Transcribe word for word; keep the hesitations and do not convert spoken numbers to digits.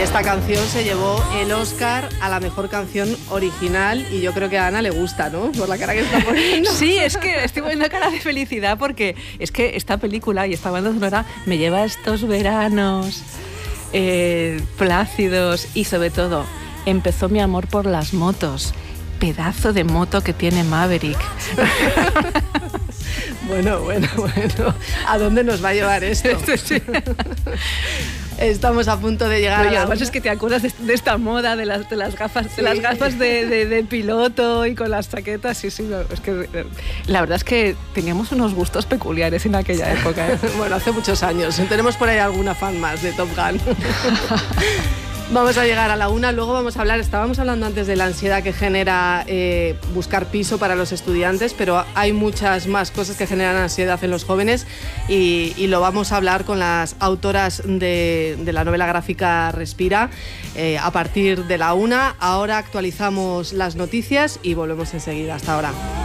Esta canción se llevó el Oscar a la mejor canción original y yo creo que a Ana le gusta, ¿no? Por la cara que está poniendo. Sí, es que estoy poniendo cara de felicidad porque es que esta película y esta banda sonora me lleva a estos veranos eh, plácidos y sobre todo empezó mi amor por las motos. Pedazo de moto que tiene Maverick. Bueno, bueno, bueno. ¿A dónde nos va a llevar esto? Sí. Estamos a punto de llegar. Oye, a la además una. Es que te acuerdas de, de esta moda de las, de las gafas, sí. de las gafas de, de, de piloto y con las chaquetas. Sí, sí. Es que la verdad es que teníamos unos gustos peculiares en aquella época. ¿eh? Bueno, hace muchos años. Tenemos por ahí alguna fan más de Top Gun. Vamos a llegar a la una, luego vamos a hablar, estábamos hablando antes de la ansiedad que genera eh, buscar piso para los estudiantes, pero hay muchas más cosas que generan ansiedad en los jóvenes y, y lo vamos a hablar con las autoras de, de la novela gráfica Respira eh, a partir de la una. Ahora actualizamos las noticias y volvemos enseguida. Hasta ahora.